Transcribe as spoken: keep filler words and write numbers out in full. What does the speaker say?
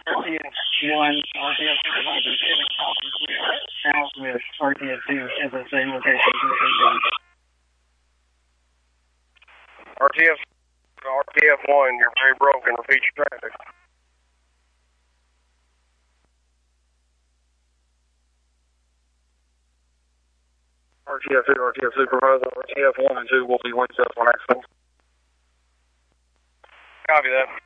R T F one, R T F supervisor is giving copies. We are out with R T F two at the same location. R T F, R T F one, you're very broken. Repeat your traffic. R T F two, R T F supervisor, R T F one and two will be one seven one accident. Copy that.